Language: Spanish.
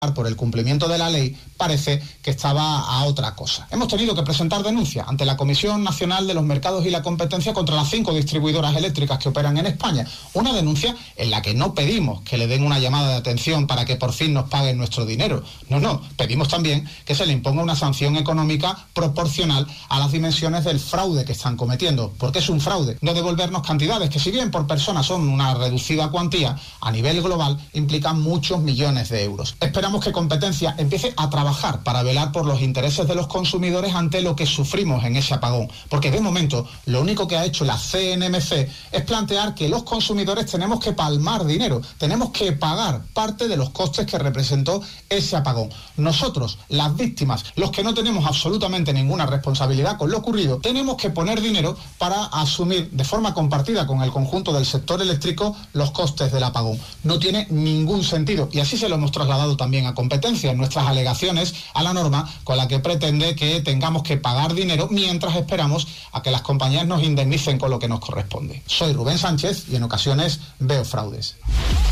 por el cumplimiento de la ley, parece que estaba a otra cosa. Hemos tenido que presentar denuncias ante la Comisión Nacional de los Mercados y la Competencia contra las 5 distribuidoras eléctricas que operan en España. Una denuncia en la que no pedimos que le den una llamada de atención para que por fin nos paguen nuestro dinero. No, pedimos también que se le imponga una sanción económica proporcional a las dimensiones del fraude que están cometiendo. Porque es un fraude no devolvernos cantidades que, si bien por persona son una reducida cuantía, a nivel global implican muchos millones de euros. Esperamos que Competencia empiece a trabajar para velar por los intereses de los consumidores ante lo que sufrimos en ese apagón, porque de momento lo único que ha hecho la CNMC es plantear que los consumidores tenemos que palmar dinero, tenemos que pagar parte de los costes que representó ese apagón. Nosotros, las víctimas, los que no tenemos absolutamente ninguna responsabilidad con lo ocurrido, tenemos que poner dinero para asumir de forma compartida con el conjunto del sector eléctrico los costes del apagón. No tiene ningún sentido, y así se lo hemos trasladado también a Competencia en nuestras alegaciones a la norma con la que pretende que tengamos que pagar dinero mientras esperamos a que las compañías nos indemnicen con lo que nos corresponde. Soy Rubén Sánchez y en ocasiones veo fraudes.